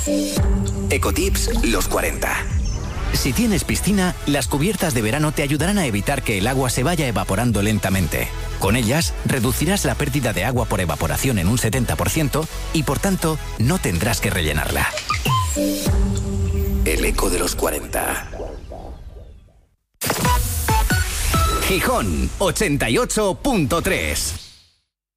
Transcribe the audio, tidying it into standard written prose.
Ecotips los 40. Si tienes piscina, las cubiertas de verano te ayudarán a evitar que el agua se vaya evaporando lentamente. Con ellas, reducirás la pérdida de agua por evaporación en un 70% y, por tanto, no tendrás que rellenarla. El eco de los 40. Gijón, 88.3.